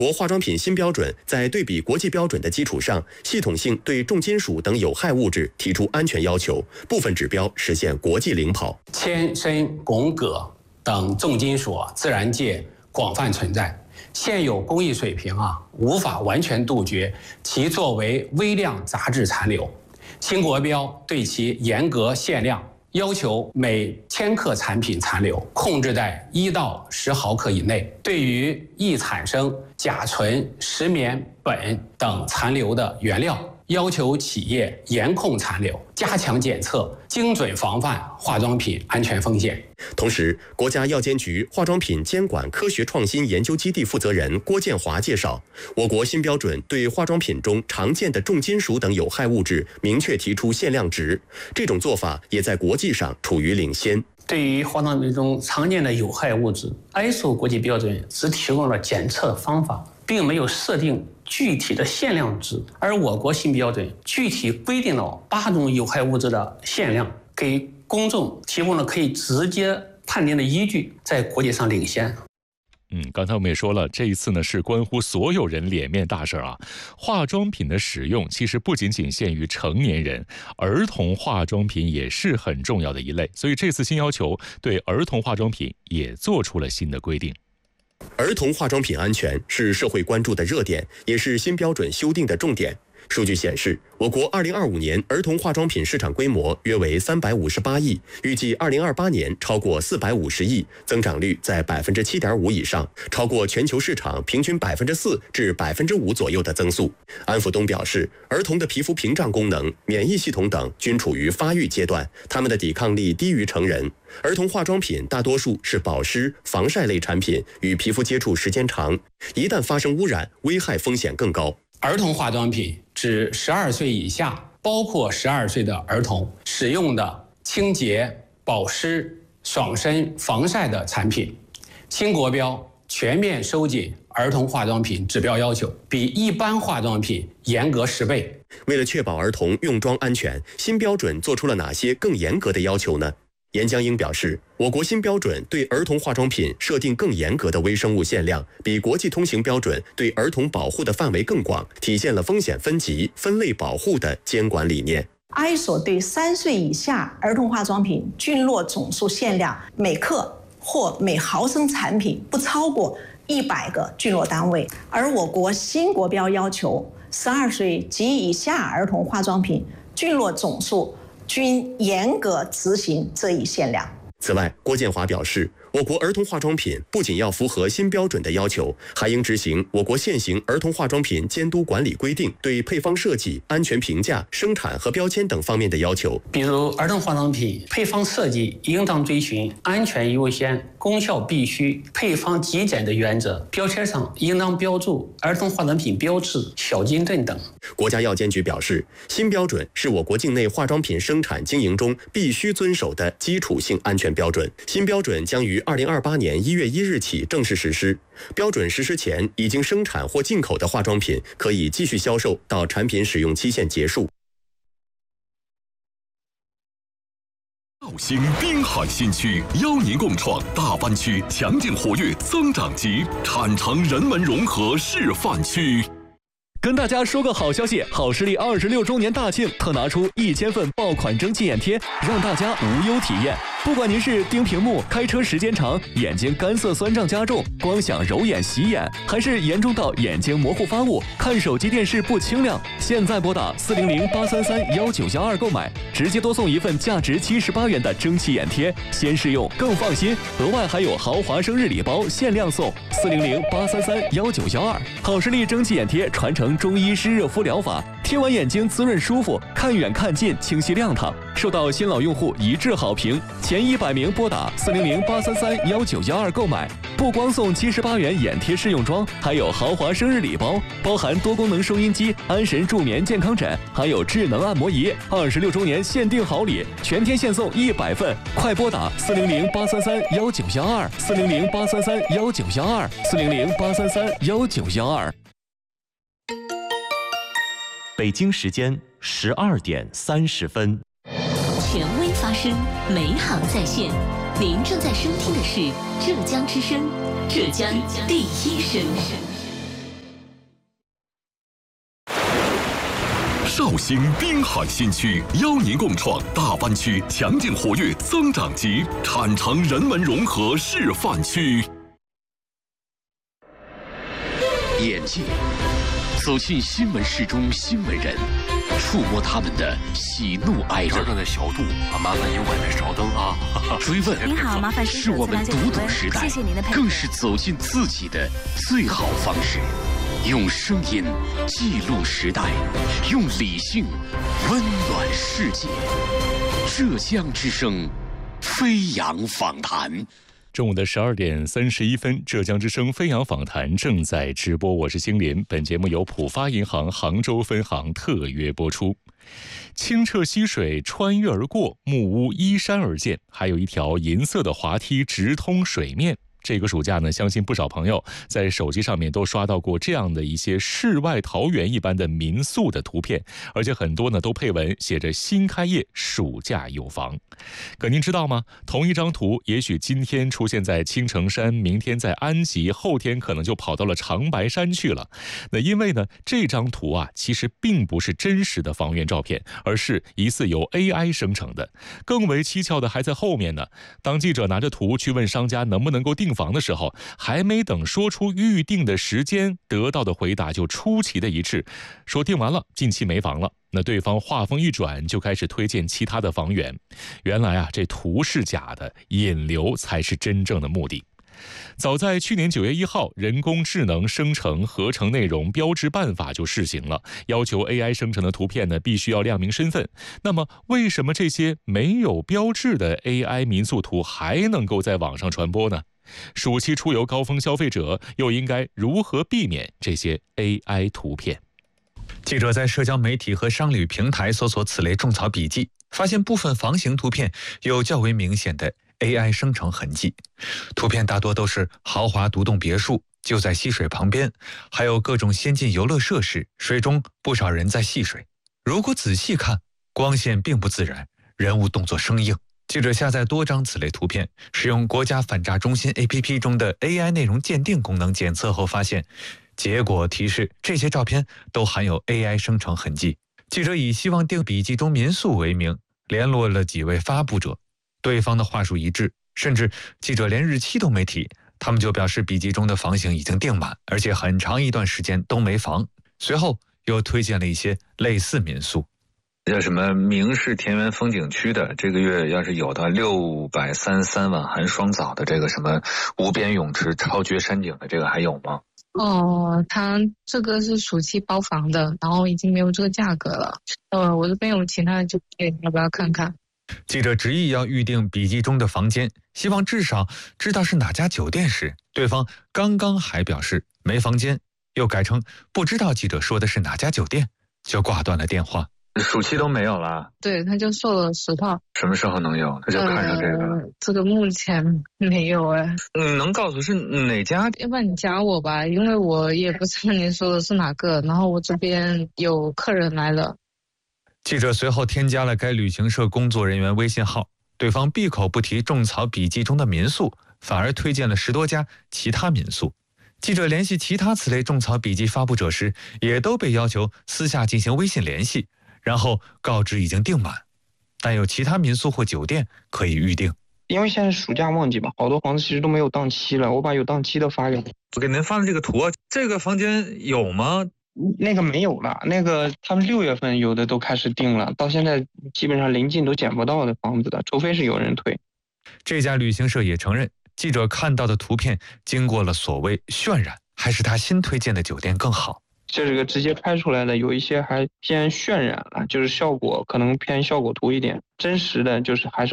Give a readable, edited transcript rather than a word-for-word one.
国化妆品新标准在对比国际标准的基础上，系统性对重金属等有害物质提出安全要求，部分指标实现国际领跑。 铅、砷、汞、铬等重金属自然界广泛存在，现有工艺水平无法完全杜绝其作为微量杂质残留。新国标对其严格限量，要求每1000克产品残留控制在1到10毫克以内。对于易产生甲醇、石棉、苯等残留的原料，要求企业严控残留，加强检测，精准防范化妆品安全风险。 同时，国家药监局化妆品监管科学创新研究基地负责人郭建华介绍，我国新标准对化妆品中常见的重金属等有害物质明确提出限量值，这种做法也在国际上处于领先。 对于化妆品中常见的有害物质 ，ISO 国际标准只提供了检测方法，并没有设定具体的限量值，而我国新标准具体规定了8种有害物质的限量，给公众提供了可以直接判定的依据，在国际上领先。 刚才我们也说了，这一次呢是关乎所有人脸面大事啊。化妆品的使用其实不仅仅限于成年人，儿童化妆品也是很重要的一类，所以这次新要求对儿童化妆品也做出了新的规定。 儿童化妆品安全是社会关注的热点，也是新标准修订的重点。数据显示，我国2025年儿童化妆品市场规模约为358亿，预计2028年超过450亿，增长率在7.5%以上，超过全球市场平均4%至5%左右的增速。安福东表示，儿童的皮肤屏障功能、免疫系统等均处于发育阶段，他们的抵抗力低于成人。儿童化妆品大多数是保湿、防晒类产品，与皮肤接触时间长，一旦发生污染，危害风险更高。 儿童化妆品指12岁以下，包括12岁的儿童使用的清洁、保湿、爽身、防晒的产品。新国标全面收紧儿童化妆品指标要求，比一般化妆品严格10倍。 为了确保儿童用妆安全，新标准做出了哪些更严格的要求呢？严江英表示，我国新标准对儿童化妆品设定更严格的微生物限量，比国际通行标准对儿童保护的范围更广，体现了风险分级、分类保护的监管理念。 ISO 对3岁以下儿童化妆品菌落总数限量每克或每毫升产品不超过100个菌落单位，而我国新国标要求12岁及以下儿童化妆品菌落总数均严格执行这一限量。 此外，郭建华表示，我国儿童化妆品不仅要符合新标准的要求，还应执行我国现行儿童化妆品监督管理规定对配方设计、安全评价、生产和标签等方面的要求。 比如，儿童化妆品配方设计应当遵循安全优先、功效必须、配方极简的原则，标签上应当标注儿童化妆品标志、小金盾等。 国家药监局表示，新标准是我国境内化妆品生产经营中必须遵守的基础性安全标准。新标准将于2028年1月1日起正式实施。标准实施前已经生产或进口的化妆品可以继续销售到产品使用期限结束。 绍兴滨海新区邀您共创大湾区强劲活跃增长极产城人文融合示范区。 跟大家说个好消息，好视力26周年大庆特拿出1000份爆款蒸汽眼贴，让大家无忧体验。不管您是盯屏幕、开车时间长、眼睛干涩酸胀加重、光想揉眼洗眼，还是严重到眼睛模糊发雾、看手机电视不清亮，现在拨打400-833-1912购买，直接多送一份价值78元的蒸汽眼贴，先试用更放心。额外还有豪华生日礼包限量送，400-833-1912。好视力蒸汽眼贴传承中医湿热敷疗法，贴完眼睛滋润舒服，看远看近清晰亮堂，受到新老用户一致好评。前100名拨打400-833-1912购买，不光送78元眼贴试用装，还有豪华生日礼包，包含多功能收音机、安神助眠健康枕，还有智能按摩仪。26周年限定好礼，全天限送100份，快拨打400-833-1912，400-833-1912，400-833-1912。 北京时间12点30分。 权威发声，美好在线。您正在收听的是浙江之声，浙江第一声。 绍兴滨海新区邀您共创大湾区强劲活跃增长极，产城人文融合示范区。 眼界走进新闻室中新闻人，触摸他们的喜怒哀乐。 这小度啊，麻烦您外面稍等啊。 追问您好，麻烦是我们读懂时代， 谢谢您的配合， 更是走进自己的最好方式。用声音记录时代，用理性温暖世界。浙江之声飞扬访谈。 中午的12点31分，浙江之声飞扬访谈正在直播，我是星林。本节目由浦发银行杭州分行特约播出。清澈溪水穿越而过，木屋依山而建，还有一条银色的滑梯直通水面。这个暑假呢，相信不少朋友在手机上面都刷到过这样的一些世外桃源一般的民宿的图片，而且很多呢都配文写着新开业，暑假有房。可您知道吗？同一张图也许今天出现在青城山，明天在安吉，后天可能就跑到了长白山去了。那因为呢，这张图啊其实并不是真实的房源照片，而是疑似由 AI 生成的。更为蹊跷的还在后面呢。当记者拿着图去问商家能不能够订房的时候，还没等说出预定的时间，得到的回答就出奇的一致，说订完了，近期没房了。那对方话锋一转，就开始推荐其他的房源。原来啊，这图是假的，引流才是真正的目的。早在去年9月1号，人工智能生成合成内容标志办法就试行了，要求 AI 生成的图片呢必须要亮明身份。那么为什么这些没有标志的 AI 民宿图还能够在网上传播呢？暑期出游高峰消费者又应该如何避免这些 AI 图片？ 记者在社交媒体和商旅平台搜索此类种草笔记，发现部分房型图片有较为明显的 AI 生成痕迹。图片大多都是豪华独栋别墅，就在溪水旁边，还有各种先进游乐设施，水中不少人在戏水。如果仔细看，光线并不自然，人物动作生硬。记者下载多张此类图片，使用国家反诈中心 APP 中的 AI 内容鉴定功能检测后发现，结果提示这些照片都含有 AI 生成痕迹。记者以希望订笔记中民宿为名，联络了几位发布者，对方的话术一致，甚至记者连日期都没提，他们就表示笔记中的房型已经订满，而且很长一段时间都没房。随后又推荐了一些类似民宿。 叫什么明市田园风景区的，这个月要是有的633万含双澡的这个什么无边泳池超绝山景的，这个还有吗？ 哦，它这个是暑期包房的，然后已经没有这个价格了。我这边有其他的酒店，要不要看看？ 记者执意要预定笔记中的房间，希望至少知道是哪家酒店时，对方刚刚还表示没房间，又改成不知道记者说的是哪家酒店，就挂断了电话。 暑期都没有了？ 对，他就说了实话。 什么时候能有？他就看上这个。 这个目前没有哎。 能告诉是哪家？ 要不然你加我吧，因为我也不知道您说的是哪个，然后我这边有客人来了。 记者随后添加了该旅行社工作人员微信号，对方闭口不提种草笔记中的民宿，反而推荐了10多家其他民宿。记者联系其他此类种草笔记发布者时，也都被要求私下进行微信联系，然后告知已经订满，但有其他民宿或酒店可以预定。 因为现在暑假旺季嘛，好多房子其实都没有档期了，我把有档期的发给你。 我给您发的这个图啊，这个房间有吗？ 那个没有了，那个他们6月份有的都开始订了，到现在基本上临近都捡不到的房子的，除非是有人退。 这家旅行社也承认，记者看到的图片经过了所谓渲染，还是他新推荐的酒店更好。 这个直接拍出来的有一些还偏渲染了，就是效果可能偏效果图一点，真实的就是还是